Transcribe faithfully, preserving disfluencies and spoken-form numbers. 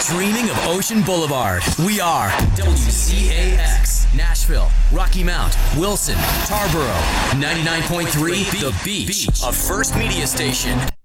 Dreaming of Ocean Boulevard. We are W C A X. Nashville, Rocky Mount, Wilson, Tarboro. ninety-nine point three The Beach, a First Media station.